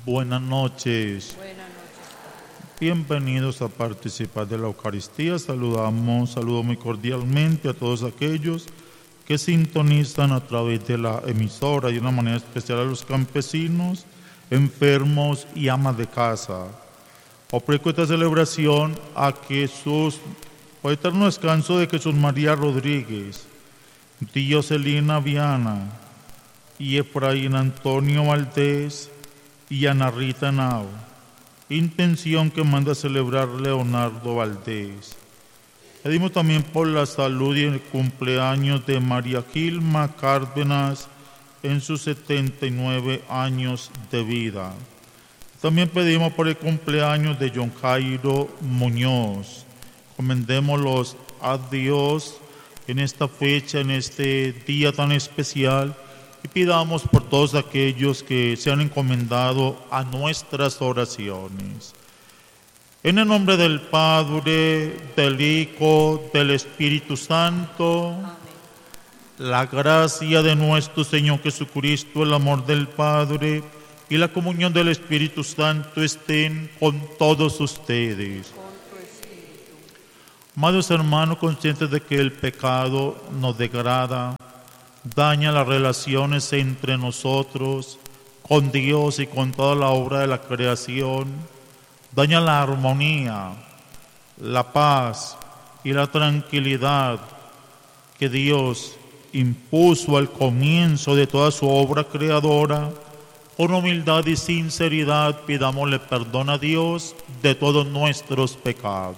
Buenas noches. Buenas noches. Bienvenidos a participar de la Eucaristía. Saludo muy cordialmente a todos aquellos que sintonizan a través de la emisora y de una manera especial a los campesinos, enfermos y amas de casa. Ofrezco esta celebración a Jesús, por eterno descanso de Jesús María Rodríguez, Dioselina Viana y Efraín Antonio Valdés y Ana Rita Nao, intención que manda celebrar Leonardo Valdés. Pedimos también por la salud y el cumpleaños de María Gilma Cárdenas en sus 79 años de vida. También pedimos por el cumpleaños de John Jairo Muñoz. Comendémoslos a Dios en esta fecha, en este día tan especial, y pidamos por todos aquellos que se han encomendado a nuestras oraciones. En el nombre del Padre, del Hijo, del Espíritu Santo. Amén. La gracia de nuestro Señor Jesucristo, el amor del Padre y la comunión del Espíritu Santo estén con todos ustedes. Con tu espíritu. Amados hermanos, conscientes de que el pecado nos degrada, daña las relaciones entre nosotros, con Dios y con toda la obra de la creación, daña la armonía, la paz y la tranquilidad que Dios impuso al comienzo de toda su obra creadora. Con humildad y sinceridad pidámosle perdón a Dios de todos nuestros pecados.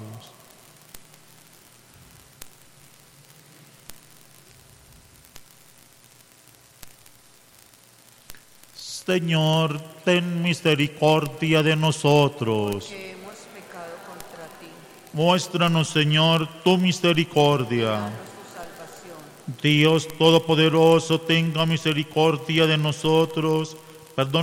Señor, ten misericordia de nosotros. Que hemos pecado contra ti. Muéstranos, Señor, tu misericordia. Danos tu salvación. Dios Todopoderoso, tenga misericordia de nosotros, perdona